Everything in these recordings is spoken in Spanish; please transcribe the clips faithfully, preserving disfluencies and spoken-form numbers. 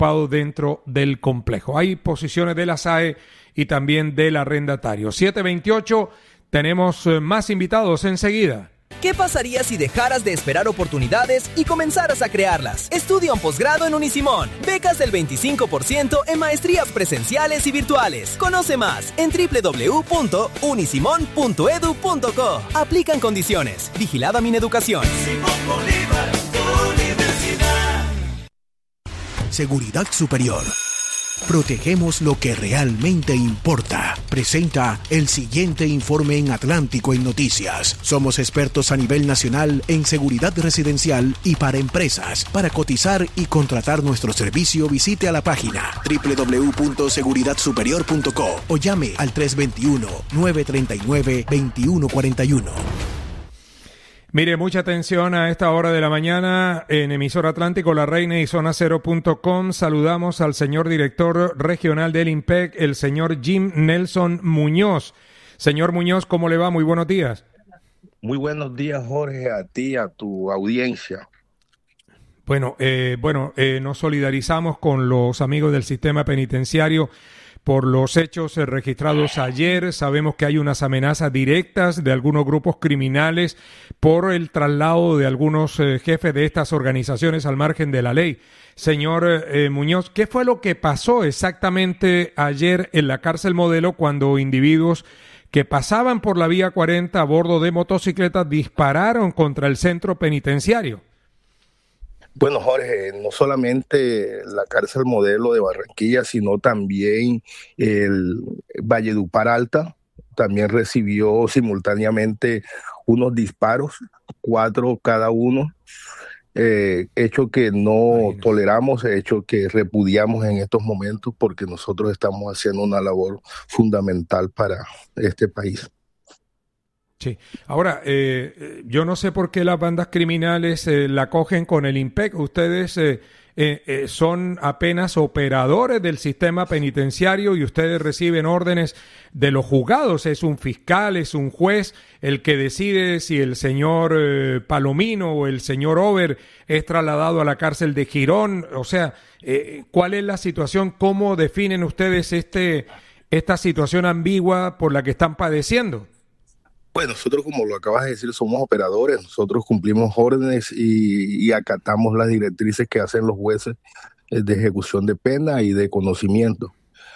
ocupado dentro del complejo. Hay posiciones de la S A E y también del arrendatario. siete veintiocho, tenemos más invitados enseguida. ¿Qué pasaría si dejaras de esperar oportunidades y comenzaras a crearlas? Estudia un posgrado en Unisimón. Becas del veinticinco por ciento en maestrías presenciales y virtuales. Conoce más en doble u doble u doble u punto unisimón punto e d u punto co. Aplican condiciones. Vigilada Mineducación. Seguridad Superior. Protegemos lo que realmente importa. Presenta el siguiente informe en Atlántico en Noticias. Somos expertos a nivel nacional en seguridad residencial y para empresas. Para cotizar y contratar nuestro servicio, visite a la página doble u doble u doble u punto seguridad superior punto co o llame al tres dos uno, nueve tres nueve, dos uno cuatro uno. Mire, mucha atención a esta hora de la mañana en Emisora Atlántico, La Reina y Zona Cero punto com. Saludamos al señor director regional del IMPEC, el señor Jim Nelson Muñoz. Señor Muñoz, ¿cómo le va? Muy buenos días. Muy buenos días, Jorge, a ti, a tu audiencia. Bueno, eh, bueno, eh, nos solidarizamos con los amigos del sistema penitenciario por los hechos eh, registrados ayer. Sabemos que hay unas amenazas directas de algunos grupos criminales por el traslado de algunos eh, jefes de estas organizaciones al margen de la ley. Señor eh, Muñoz, ¿qué fue lo que pasó exactamente ayer en la cárcel Modelo cuando individuos que pasaban por la vía cuarenta a bordo de motocicletas dispararon contra el centro penitenciario? Bueno, Jorge, no solamente la cárcel Modelo de Barranquilla, sino también el Valledupar Alta, también recibió simultáneamente unos disparos, cuatro cada uno, eh, hecho que no Ay, toleramos, hecho que repudiamos en estos momentos porque nosotros estamos haciendo una labor fundamental para este país. Sí. Ahora, eh, yo no sé por qué las bandas criminales eh, la cogen con el IMPEC. Ustedes eh, eh, eh, son apenas operadores del sistema penitenciario y ustedes reciben órdenes de los juzgados. Es un fiscal, es un juez el que decide si el señor eh, Palomino o el señor Over es trasladado a la cárcel de Girón. O sea, eh, ¿cuál es la situación? ¿Cómo definen ustedes este esta situación ambigua por la que están padeciendo? Pues nosotros, como lo acabas de decir, somos operadores, nosotros cumplimos órdenes y, y acatamos las directrices que hacen los jueces de ejecución de pena y de conocimiento.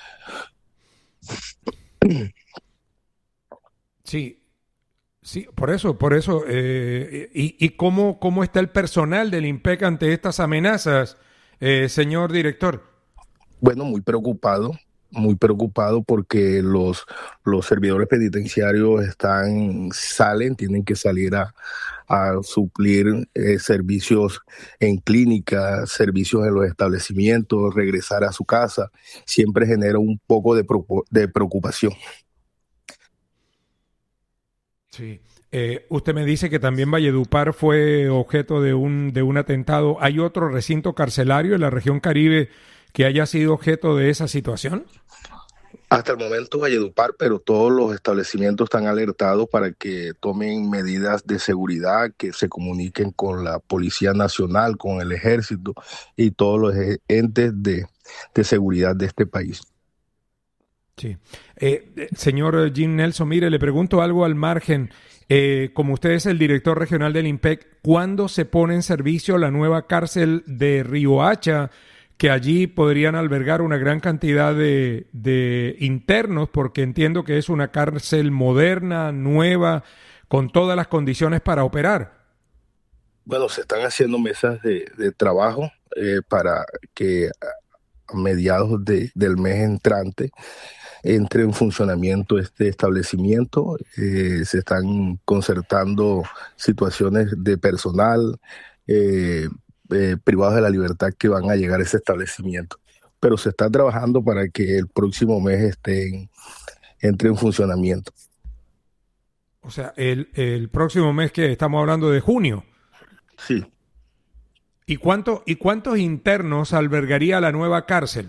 Sí, sí, por eso, por eso. Eh, y y cómo, ¿Cómo está el personal del IMPEC ante estas amenazas, eh, señor director? Bueno, muy preocupado. Muy preocupado porque los, los servidores penitenciarios están, salen, tienen que salir a, a suplir eh, servicios en clínica, servicios en los establecimientos, regresar a su casa. Siempre genera un poco de, de preocupación. Sí. Eh, usted me dice que también Valledupar fue objeto de un, de un atentado. ¿Hay otro recinto carcelario en la región Caribe que haya sido objeto de esa situación? Hasta el momento Valledupar, pero todos los establecimientos están alertados para que tomen medidas de seguridad, que se comuniquen con la Policía Nacional, con el Ejército y todos los entes de, de seguridad de este país. Sí. Eh, señor Jim Nelson, mire, le pregunto algo al margen. Eh, como usted es el director regional del IMPEC, ¿cuándo se pone en servicio la nueva cárcel de Riohacha, que allí podrían albergar una gran cantidad de, de internos, porque entiendo que es una cárcel moderna, nueva, con todas las condiciones para operar? Bueno, se están haciendo mesas de, de trabajo eh, para que a mediados de, del mes entrante entre en funcionamiento este establecimiento. Eh, se están concertando situaciones de personal, eh, Eh, privados de la libertad que van a llegar a ese establecimiento. Pero se está trabajando para que el próximo mes estén, entre en funcionamiento. O sea, el, el próximo mes, que estamos hablando de junio. Sí. ¿Y cuánto, y cuántos internos albergaría la nueva cárcel?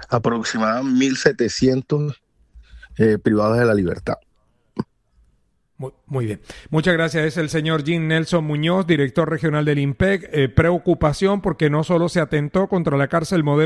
Aproximadamente mil setecientos eh, privados de la libertad. Muy, muy bien. Muchas gracias. Es el señor Jim Nelson Muñoz, director regional del IMPEC. Eh, preocupación porque no solo se atentó contra la cárcel modelo